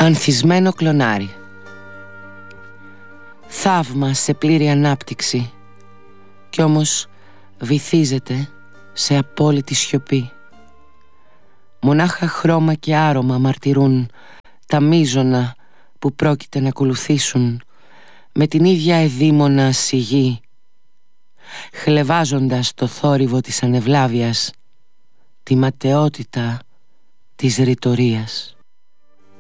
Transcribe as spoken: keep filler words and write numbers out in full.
Ανθισμένο κλονάρι. Θαύμα σε πλήρη ανάπτυξη, κι όμως βυθίζεται σε απόλυτη σιωπή. Μονάχα χρώμα και άρωμα μαρτυρούν τα μείζωνα που πρόκειται να ακολουθήσουν με την ίδια εδήμονα σιγή, χλεβάζοντας το θόρυβο της ανεβλάβειας, τη ματαιότητα της ρητορίας.